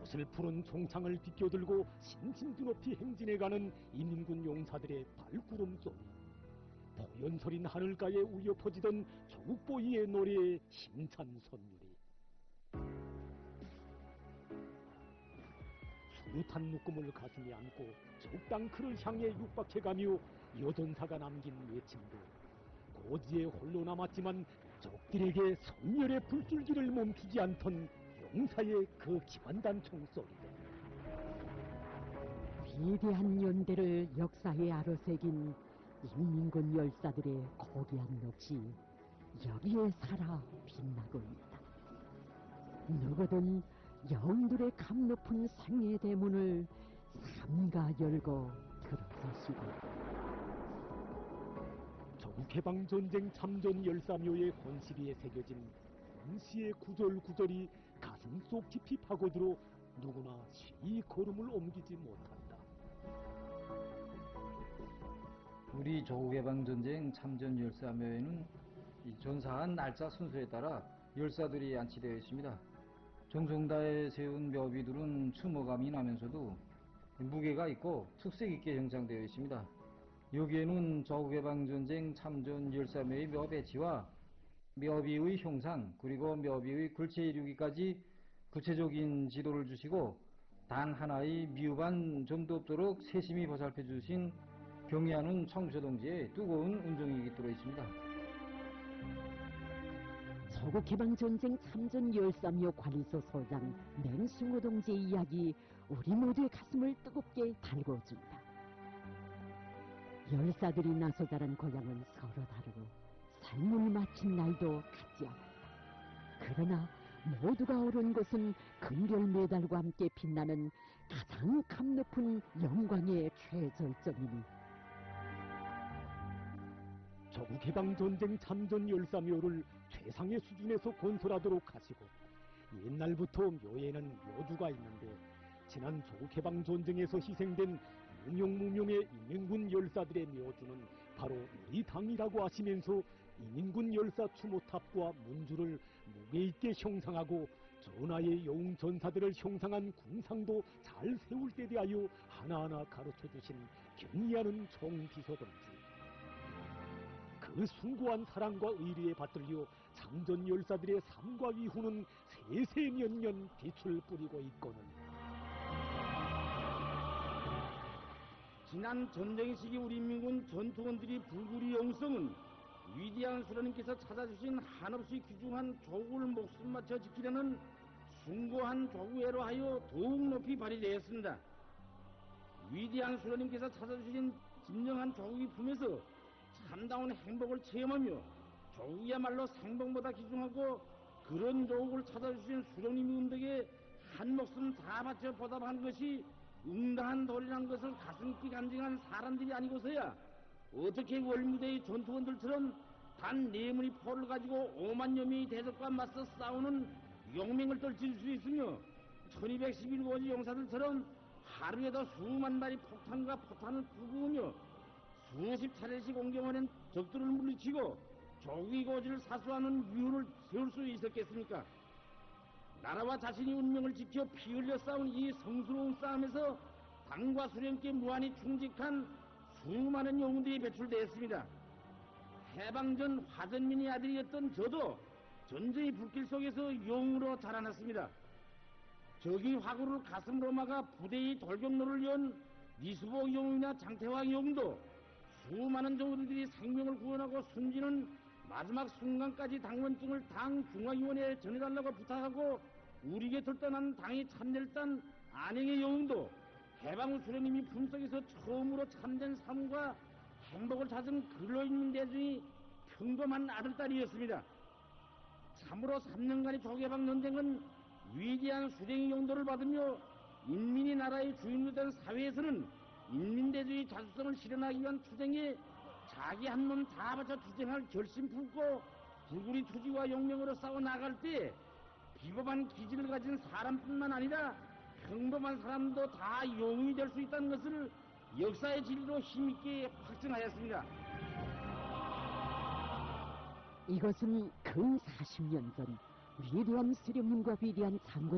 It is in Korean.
어슬푸른 총창을 비껴들고 심심도 높이 행진해가는 인민군 용사들의 발구름 소리, 보연서린 하늘가에 울려 퍼지던 조국보위의 노래에 힘찬 선율이, 수류탄 묶음을 가슴에 안고 적당크를 향해 육박해가며 여전사가 남긴 외침도 고지에 홀로 남았지만 적들에게 성렬의 불줄기를 멈추지 않던 용사의 그 기만단 총소리도, 위대한 연대를 역사에 아로새긴 인민군 열사들의 고귀한 넋이 여기에 살아 빛나고 있다. 누구든 영들의 감 높은 생의 대문을 삼가 열고 들어서시고, 조국해방전쟁 참전 열사묘의 혼시리에 새겨진 군시의 구절구절이 가슴 속 깊이 파고들어 누구나 쉬이 걸음을 옮기지 못한다. 우리 조국해방전쟁 참전 열사묘에는 이 전사한 날짜 순서에 따라 열사들이 안치되어 있습니다. 정성다에 세운 묘비들은 추모감이 나면서도 무게가 있고 특색 있게 형상되어 있습니다. 여기에는 조국해방전쟁 참전 열사묘의 묘 배치와 묘비의 형상, 그리고 묘비의 글체 이루기까지 구체적인 지도를 주시고 단 하나의 미흡한 점도 없도록 세심히 보살펴 주신 경의하는 청주동지의 뜨거운 은정이 들어 있습니다. 조국해방전쟁 참전 열사묘 관리소 소장 맹승호 동지의 이야기, 우리 모두의 가슴을 뜨겁게 달궈준다. 열사들이 나서 자란 고향은 서로 다르고 삶을 마친 날도 같지 않았다. 그러나 모두가 오른 곳은 금별 메달과 함께 빛나는 가장 감 높은 영광의 최절정이니, 조국해방전쟁 참전 열사묘를 최상의 수준에서 건설하도록 하시고, 옛날부터 묘에는 묘주가 있는데 지난 조국해방전쟁에서 희생된 무명무명의 인민군 열사들의 묘주는 바로 우리 당이라고 하시면서 인민군 열사 추모탑과 문주를 무게 있게 형상하고 전하의 영웅 전사들을 형상한 궁상도 잘 세울 때 대하여 하나하나 가르쳐주신 경의하는 총비서동지, 그 숭고한 사랑과 의리에 받들려 참전 열사들의 삶과 위후는 세세년년 빛을 뿌리고 있거늘, 지난 전쟁 시기 우리 인민군 전투원들이 불굴의 영성은 위대한 수령님께서 찾아주신 한없이 귀중한 조국을 목숨 맞춰 지키려는 숭고한 조국애로 하여 더욱 높이 발휘되었습니다. 위대한 수령님께서 찾아주신 진정한 조국의 품에서 참다운 행복을 체험하며 조국이야말로 생복보다 귀중하고, 그런 조국을 찾아주신 수령님의 은덕에 한 목숨 다 바쳐 보답한 것이 응당한 도리라는 것을 가슴깊이 간증한 사람들이 아니고서야 어떻게 월무대의 전투원들처럼 단 4문의 포를 가지고 5만여 명의 대적과 맞서 싸우는 용맹을 떨칠 수 있으며, 1211고지 용사들처럼 하루에도 수만 발의 폭탄과 포탄을 부으며 수십 차례씩 옮겨오는 적들을 물리치고 조국의 고지를 사수하는 위호를 세울 수 있었겠습니까? 나라와 자신의 운명을 지켜 피 흘려 싸운 이 성스러운 싸움에서 당과 수령께 무한히 충직한 수많은 영웅들이 배출되었습니다. 해방전 화전민의 아들이었던 저도 전쟁의 불길 속에서 영웅으로 자라났습니다. 적의 화구를 가슴으로 막아 부대의 돌격로를 연 니수복 영웅이나 장태왕 영웅도 수많은 정우들이 생명을 구원하고 숨지는 마지막 순간까지 당원증을 당 중앙위원회에 전해달라고 부탁하고 우리 곁을 떠난 당의 참내를 딴 안행의 영웅도 해방 후 수령님이 품속에서 처음으로 참된 삶과 행복을 찾은 근로인민 대중이 평범한 아들딸이었습니다. 참으로 3년간의 조국해방 전쟁은 위대한 수령의 용도를 받으며 인민이 나라의 주인이 된 사회에서는 인민대주의 자주성을 실현하기 위한 투쟁에 자기 한 몸 다 바쳐 투쟁할 결심 품고 불굴의 투지와 용맹으로 싸워 나갈 때 비겁한 기질을 가진 사람뿐만 아니라 평범한 사람도 다 영웅이 될 수 있다는 것을 역사의 진리로 힘있게 확증하였습니다. 이것은 그 40년 전 위대한 수령님과 위대한 장군